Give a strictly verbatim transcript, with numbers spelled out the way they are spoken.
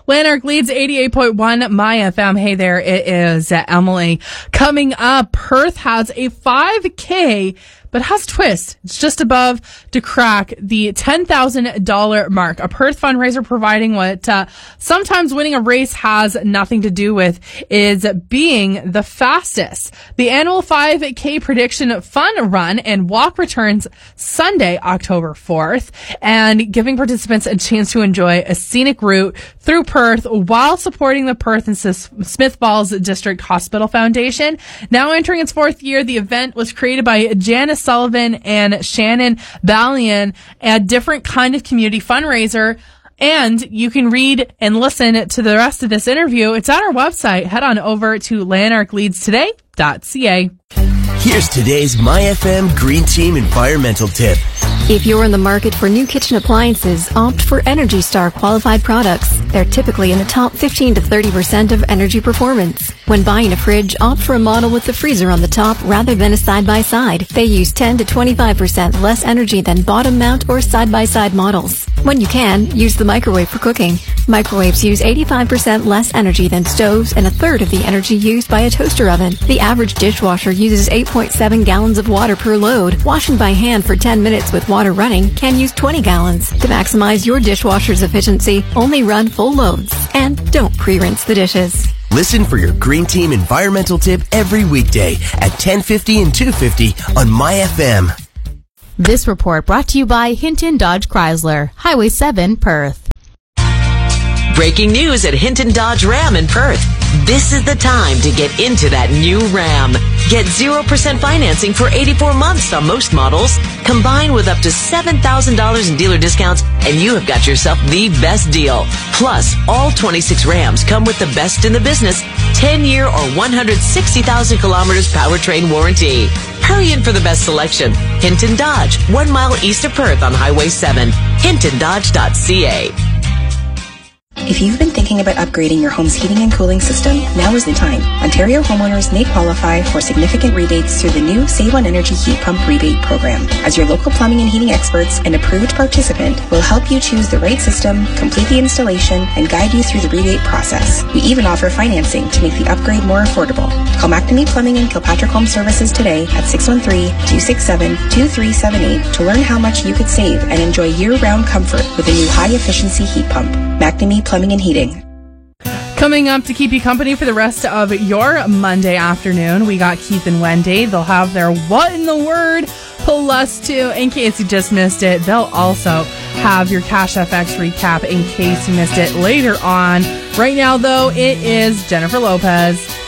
Lanark leads eighty-eight point one My F M. Hey there, it is uh, Emily. Coming up, Perth has a five K, but has a twist. It's just above to crack the ten thousand dollars mark. A Perth fundraiser providing what uh, sometimes winning a race has nothing to do with is being the fastest. The annual five K prediction fun run and walk returns Sunday, October fourth, and giving participants a chance to enjoy a scenic route through Perth while supporting the Perth and Smith Falls District Hospital Foundation. Now entering its fourth year, the event was created by Janice Sullivan and Shannon Ballion, a different kind of community fundraiser. And you can read and listen to the rest of this interview. It's on our website. Head on over to lanark leads today dot c a. Here's today's My F M Green Team environmental tip. If you're in the market for new kitchen appliances, opt for Energy Star qualified products. They're typically in the top fifteen to thirty percent of energy performance. When buying a fridge, opt for a model with the freezer on the top rather than a side-by-side. They use ten to twenty-five percent less energy than bottom mount or side-by-side models. When you can, use the microwave for cooking. Microwaves use eighty-five percent less energy than stoves and a third of the energy used by a toaster oven. The average dishwasher uses eight point seven gallons of water per load. Washing by hand for ten minutes with water running can use twenty gallons. To maximize your dishwasher's efficiency, only run full loads. And don't pre-rinse the dishes. Listen for your Green Team environmental tip every weekday at ten fifty and two fifty on My F M. This report brought to you by Hinton Dodge Chrysler, Highway seven, Perth. Breaking news at Hinton Dodge Ram in Perth. This is the time to get into that new Ram. Get zero percent financing for eighty-four months on most models, combined with up to seven thousand dollars in dealer discounts, and you have got yourself the best deal. Plus, all twenty-six Rams come with the best in the business, ten-year or one hundred sixty thousand kilometers powertrain warranty. Hurry in for the best selection. Hinton Dodge, one mile east of Perth on Highway seven. hinton dodge dot c a. If you've been thinking about upgrading your home's heating and cooling system, now is the time. Ontario homeowners may qualify for significant rebates through the new Save on Energy Heat Pump Rebate Program. As your local plumbing and heating experts and approved participant, will help you choose the right system, complete the installation, and guide you through the rebate process. We even offer financing to make the upgrade more affordable. Call McNamee Plumbing and Kilpatrick Home Services today at six one three, two six seven, two three seven eight to learn how much you could save and enjoy year-round comfort with a new high-efficiency heat pump. McNamee Plumbing and Heating. Coming up to keep you company for the rest of your Monday afternoon, we got Keith and Wendy. They'll have their What in the Word Plus two. In case you just missed it, they'll also have your Cash F X recap in case you missed it later on. Right now, though, it is Jennifer Lopez.